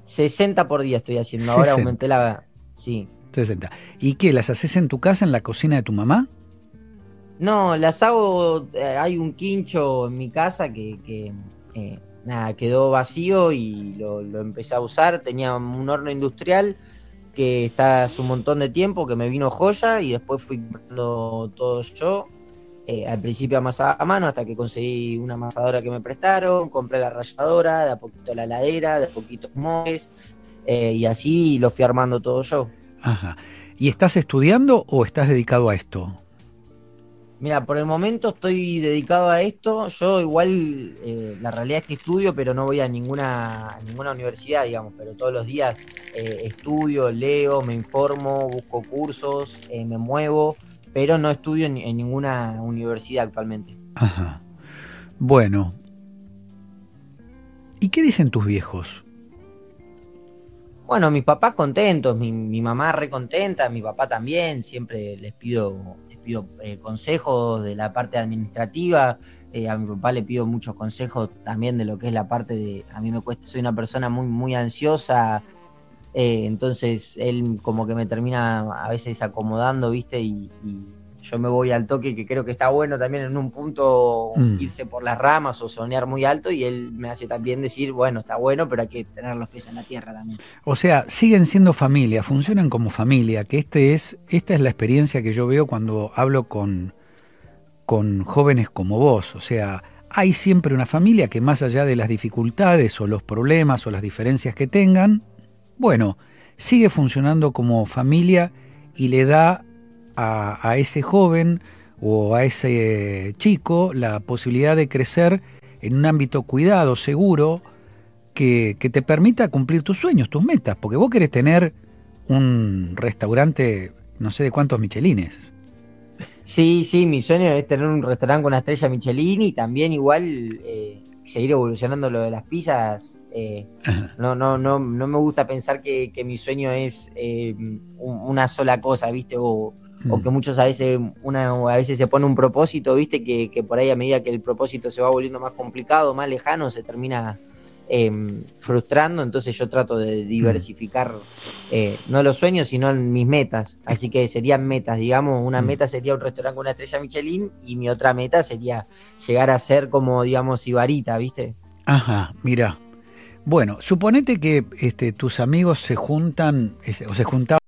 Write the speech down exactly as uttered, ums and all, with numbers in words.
sesenta por día estoy haciendo, ahora sesenta. aumenté la... Sí. sesenta. ¿Y qué, las haces en tu casa, en la cocina de tu mamá? No, las hago, eh, hay un quincho en mi casa que, que eh, nada, quedó vacío y lo, lo empecé a usar. Tenía un horno industrial que está hace un montón de tiempo, que me vino joya y después fui comprando todo yo. Eh, al principio amasaba a mano hasta que conseguí una amasadora que me prestaron, compré la ralladora, de a poquito la heladera, de a poquito moldes, eh, y así lo fui armando todo yo. Ajá. ¿Y estás estudiando o estás dedicado a esto? Mira, por el momento estoy dedicado a esto. Yo igual, eh, la realidad es que estudio, pero no voy a ninguna, a ninguna universidad, digamos, pero todos los días eh, estudio, leo, me informo, busco cursos, eh, me muevo, pero no estudio en, en ninguna universidad actualmente. Ajá. Bueno, ¿y qué dicen tus viejos? Bueno, mis papás contentos, mi, mi mamá re contenta, mi papá también, siempre les pido, les pido eh, consejos de la parte administrativa, eh, a mi papá le pido muchos consejos también de lo que es la parte de, a mí me cuesta, soy una persona muy, muy ansiosa, eh, entonces él como que me termina a veces acomodando, ¿viste? Y, y yo me voy al toque, que creo que está bueno también en un punto Mm. irse por las ramas o soñar muy alto, y él me hace también decir, bueno, está bueno, pero hay que tener los pies en la tierra también. O sea, siguen siendo familia, funcionan como familia, que este es, esta es la experiencia que yo veo cuando hablo con, con jóvenes como vos. O sea, hay siempre una familia que más allá de las dificultades o los problemas o las diferencias que tengan, bueno, sigue funcionando como familia y le da a, a ese joven o a ese chico la posibilidad de crecer en un ámbito cuidado, seguro, que, que te permita cumplir tus sueños, tus metas, porque vos querés tener un restaurante, no sé de cuántos michelines. Sí, sí, mi sueño es tener un restaurante con una estrella Michelin y también igual eh, seguir evolucionando lo de las pizzas. Eh, Ajá. no, no, no, no me gusta pensar que, que mi sueño es eh, un- una sola cosa, ¿viste? O, o Mm. que muchos a veces, una, a veces se pone un propósito, ¿viste? Que, que por ahí a medida que el propósito se va volviendo más complicado, más lejano, se termina eh, frustrando. Entonces yo trato de Mm. diversificar eh, no los sueños, sino en mis metas. Es- Así que serían metas, digamos, una mm. meta sería un restaurante con una estrella Michelin y mi otra meta sería llegar a ser como, digamos, Ibarita, ¿viste? Ajá, mira. Bueno, suponete que este, tus amigos se juntan, este, o se juntaban